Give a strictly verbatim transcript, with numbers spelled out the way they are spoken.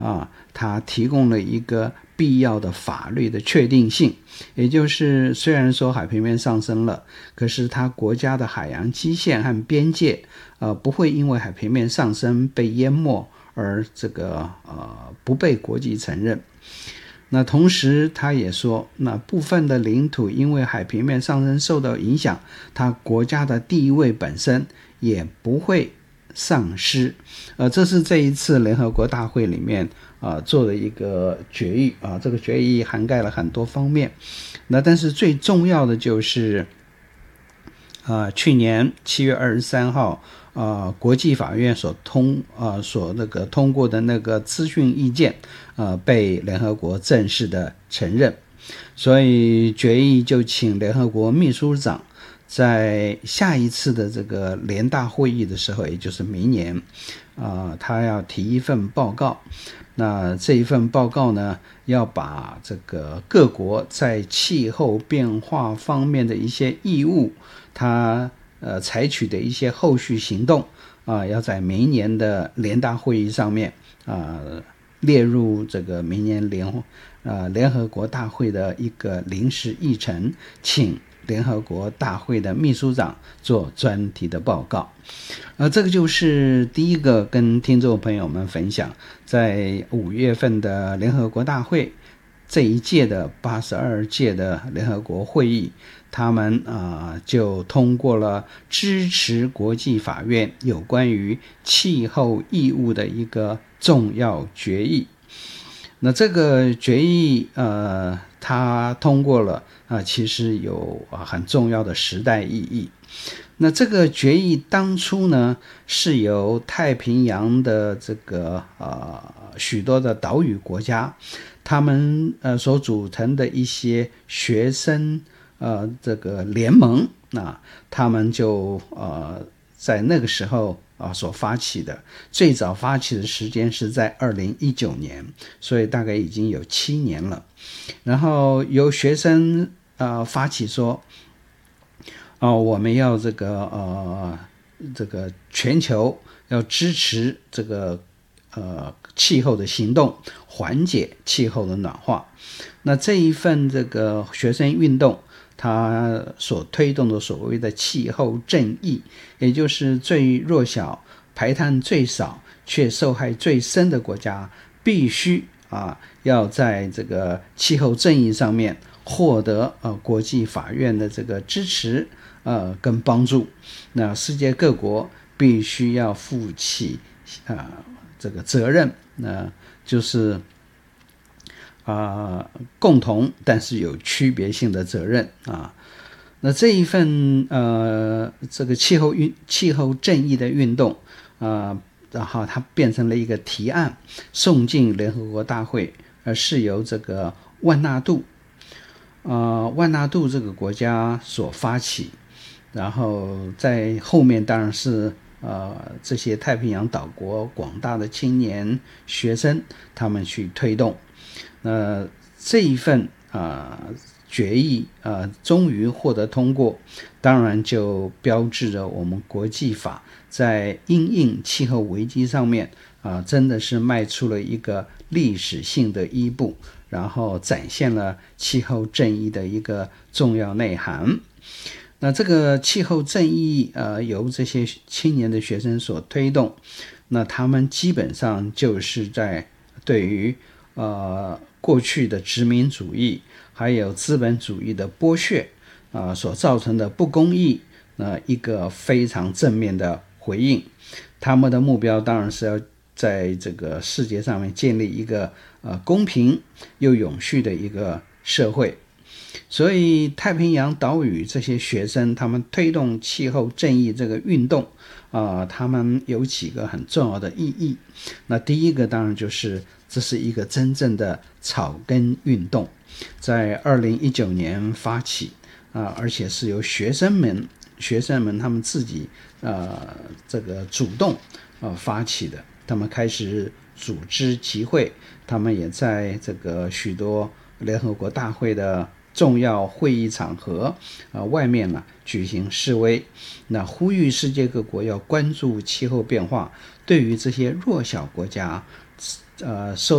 啊，它提供了一个必要的法律的确定性，也就是虽然说海平面上升了，可是它国家的海洋基线和边界呃不会因为海平面上升被淹没而这个呃不被国际承认。那同时他也说，那部分的领土因为海平面上升受到影响，它国家的地位本身也不会丧失。呃，这是这一次联合国大会里面啊、呃、做的一个决议啊，这个决议涵盖了很多方面。那但是最重要的就是啊、呃，去年七月二十三号啊、呃，国际法院所通啊、呃、所那个通过的那个资讯意见呃，被联合国正式的承认，所以决议就请联合国秘书长在下一次的这个联大会议的时候，也就是明年啊、呃，他要提一份报告。那这一份报告呢，要把这个各国在气候变化方面的一些义务，他呃采取的一些后续行动啊、呃，要在明年的联大会议上面啊。呃列入这个明年联呃联合国大会的一个临时议程，请联合国大会的秘书长做专题的报告。呃，这个就是第一个跟听众朋友们分享，在五月份的联合国大会这一届的八十二届的联合国会议，他们啊、呃、就通过了支持国际法院有关于气候义务的一个重要决议。那这个决议呃它通过了啊、呃，其实有很重要的时代意义。那这个决议当初呢，是由太平洋的这个呃许多的岛屿国家，他们呃所组成的一些学生呃这个联盟，那他们就呃在那个时候啊所发起的，最早发起的时间是在二零一九年，所以大概已经有七年了。然后由学生呃发起说，哦，我们要这个呃，这个全球要支持这个呃气候的行动，缓解气候的暖化。那这一份这个学生运动，它所推动的所谓的气候正义，也就是最弱小、排碳最少却受害最深的国家，必须啊要在这个气候正义上面获得呃国际法院的这个支持。呃，跟帮助，那世界各国必须要负起啊、呃、这个责任，那、呃、就是啊、呃、共同但是有区别性的责任啊。那这一份呃这个气候运气候正义的运动啊、呃，然后它变成了一个提案，送进联合国大会，而是由这个万纳度呃万纳度这个国家所发起。然后在后面当然是呃这些太平洋岛国广大的青年学生他们去推动。那这一份啊、呃、决议啊、呃、终于获得通过，当然就标志着我们国际法在因应气候危机上面啊、呃、真的是迈出了一个历史性的一步，然后展现了气候正义的一个重要内涵。那这个气候正义呃由这些青年的学生所推动，那他们基本上就是在对于呃过去的殖民主义还有资本主义的剥削啊、呃、所造成的不公义呃一个非常正面的回应。他们的目标当然是要在这个世界上面建立一个呃公平又永续的一个社会。所以太平洋岛屿这些学生他们推动气候正义这个运动啊、呃，他们有几个很重要的意义。那第一个当然就是这是一个真正的草根运动，在二零一九年发起啊、呃，而且是由学生们学生们他们自己呃这个主动呃发起的，他们开始组织集会，他们也在这个许多联合国大会的重要会议场合呃外面呢举行示威，那呼吁世界各国要关注气候变化对于这些弱小国家呃受